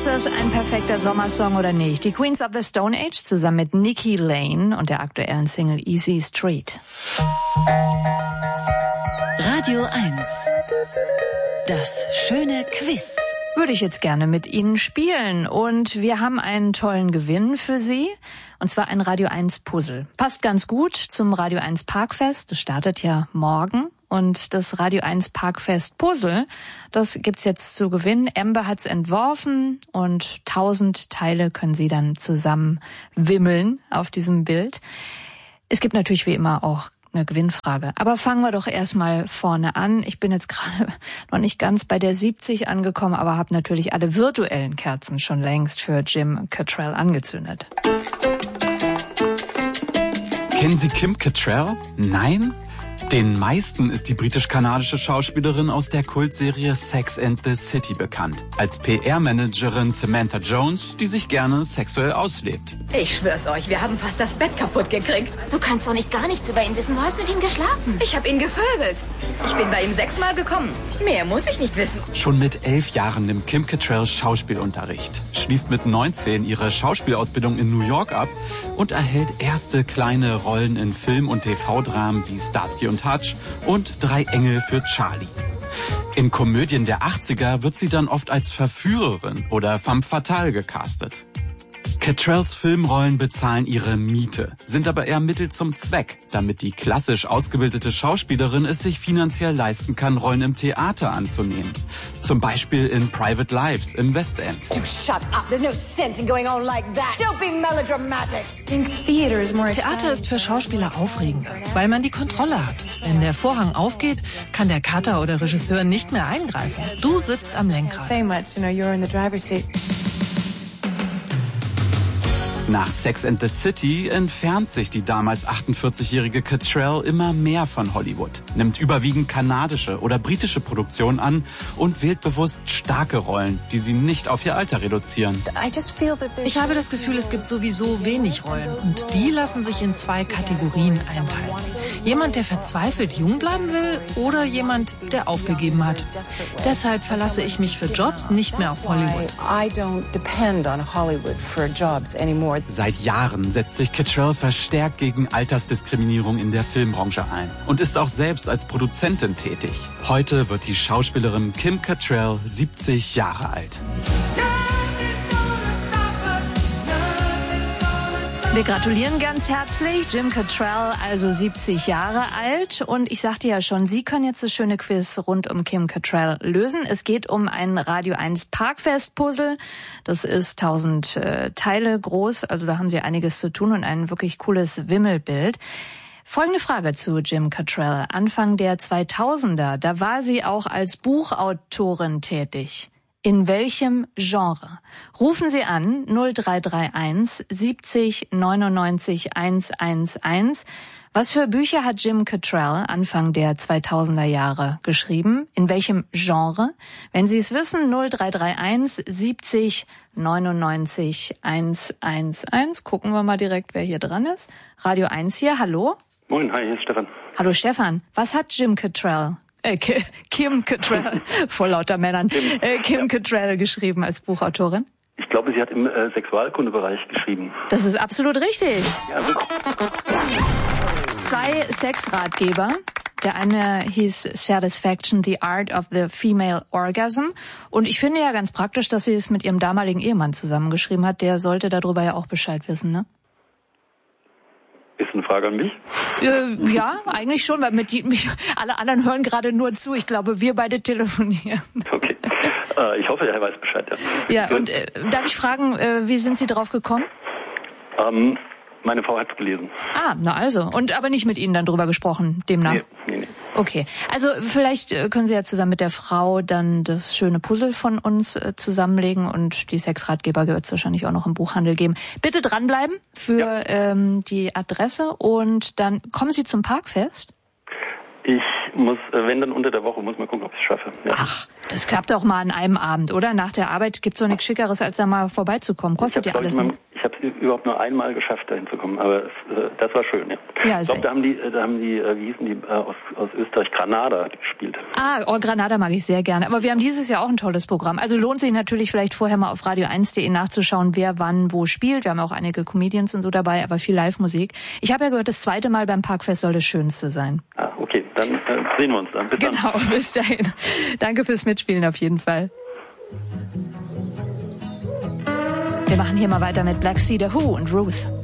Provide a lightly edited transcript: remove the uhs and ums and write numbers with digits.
Ist das ein perfekter Sommersong oder nicht? Die Queens of the Stone Age zusammen mit Nikki Lane und der aktuellen Single Easy Street. Radio 1. Das schöne Quiz. Würde ich jetzt gerne mit Ihnen spielen. Und wir haben einen tollen Gewinn für Sie. Und zwar ein Radio 1 Puzzle. Passt ganz gut zum Radio 1 Parkfest. Das startet ja morgen. Und das Radio 1 Parkfest Puzzle, das gibt's jetzt zu gewinnen. Amber hat's entworfen und 1000 Teile können Sie dann zusammen wimmeln auf diesem Bild. Es gibt natürlich wie immer auch eine Gewinnfrage. Aber fangen wir doch erstmal vorne an. Ich bin jetzt gerade noch nicht ganz bei der 70 angekommen, aber habe natürlich alle virtuellen Kerzen schon längst für Jim Cattrall angezündet. Kennen Sie Kim Cattrall? Nein? Den meisten ist die britisch-kanadische Schauspielerin aus der Kultserie Sex and the City bekannt. Als PR-Managerin Samantha Jones, die sich gerne sexuell auslebt. Ich schwör's euch, wir haben fast das Bett kaputt gekriegt. Du kannst doch nicht gar nichts über ihn wissen. Du hast mit ihm geschlafen. Ich habe ihn gevögelt. Ich bin bei ihm 6-mal gekommen. Mehr muss ich nicht wissen. Schon mit 11 Jahren nimmt Kim Cattrall Schauspielunterricht, schließt mit 19 ihre Schauspielausbildung in New York ab und erhält erste kleine Rollen in Film- und TV-Dramen wie Starsky und Hutch und 3 Engel für Charlie. In Komödien der 80er wird sie dann oft als Verführerin oder femme fatale gecastet. Cattralls Filmrollen bezahlen ihre Miete, sind aber eher Mittel zum Zweck, damit die klassisch ausgebildete Schauspielerin es sich finanziell leisten kann, Rollen im Theater anzunehmen. Zum Beispiel in Private Lives im West End. Du shut up. There's no sense in going on like that. Don't be melodramatic. Theater ist für Schauspieler aufregender, weil man die Kontrolle hat. Wenn der Vorhang aufgeht, kann der Cutter oder Regisseur nicht mehr eingreifen. Du sitzt am Lenkrad. Nach Sex and the City entfernt sich die damals 48-jährige Cattrall immer mehr von Hollywood, nimmt überwiegend kanadische oder britische Produktionen an und wählt bewusst starke Rollen, die sie nicht auf ihr Alter reduzieren. Ich habe das Gefühl, es gibt sowieso wenig Rollen und die lassen sich in 2 Kategorien einteilen. Jemand, der verzweifelt jung bleiben will oder jemand, der aufgegeben hat. Deshalb verlasse ich mich für Jobs nicht mehr auf Hollywood. Seit Jahren setzt sich Cattrall verstärkt gegen Altersdiskriminierung in der Filmbranche ein und ist auch selbst als Produzentin tätig. Heute wird die Schauspielerin Kim Cattrall 70 Jahre alt. Wir gratulieren ganz herzlich. Jim Cattrall, also 70 Jahre alt. Und ich sagte ja schon, Sie können jetzt das schöne Quiz rund um Kim Cattrall lösen. Es geht um ein Radio 1 Parkfest-Puzzle. Das ist 1000 Teile groß. Also da haben Sie einiges zu tun und ein wirklich cooles Wimmelbild. Folgende Frage zu Jim Cattrall. Anfang der 2000er, da war sie auch als Buchautorin tätig. In welchem Genre? Rufen Sie an 0331 70 99 111. Was für Bücher hat Jim Cattrall Anfang der 2000er Jahre geschrieben? In welchem Genre? Wenn Sie es wissen, 0331 70 99 111. Gucken wir mal direkt, wer hier dran ist. Radio 1 hier, hallo? Moin, hi, hier ist Stefan. Hallo Stefan, was hat Jim Cattrall? Kim Cattrall, vor lauter Männern, Kim Cattrall geschrieben als Buchautorin? Ich glaube, sie hat im Sexualkundebereich geschrieben. Das ist absolut richtig. Ja, super. 2 Sexratgeber. Der eine hieß Satisfaction, the Art of the Female Orgasm. Und ich finde ja ganz praktisch, dass sie es mit ihrem damaligen Ehemann zusammengeschrieben hat. Der sollte darüber ja auch Bescheid wissen, ne? Ist eine Frage an mich? Ja, eigentlich schon, weil alle anderen hören gerade nur zu. Ich glaube, wir beide telefonieren. Okay. Ich hoffe, er weiß Bescheid. Ja, und darf ich fragen, wie sind Sie drauf gekommen? Meine Frau hat es gelesen. Ah, na also. Und aber nicht mit Ihnen dann drüber gesprochen, demnach? Nee. Okay. Also vielleicht können Sie ja zusammen mit der Frau dann das schöne Puzzle von uns zusammenlegen und die Sexratgeber wird es wahrscheinlich auch noch im Buchhandel geben. Bitte dranbleiben für die Adresse und dann kommen Sie zum Parkfest. Ich muss, wenn dann unter der Woche, muss mal gucken, ob ich es schaffe. Ja. Ach, das klappt doch mal an einem Abend, oder? Nach der Arbeit gibt's doch nichts Schickeres, als da mal vorbeizukommen. Kostet ja alles nichts. Ich habe es überhaupt nur einmal geschafft, dahin zu kommen. Aber das war schön, ja. Ich glaube, da haben die, wie hießen die aus Österreich, Granada gespielt. Granada mag ich sehr gerne. Aber wir haben dieses Jahr auch ein tolles Programm. Also lohnt sich natürlich vielleicht vorher mal auf radio1.de nachzuschauen, wer wann wo spielt. Wir haben auch einige Comedians und so dabei, aber viel Live-Musik. Ich habe ja gehört, das zweite Mal beim Parkfest soll das Schönste sein. Okay, dann sehen wir uns dann. Bis dann. Genau, bis dahin. Danke fürs Mitspielen auf jeden Fall. Wir machen hier mal weiter mit Black Sea, The Who und Ruth.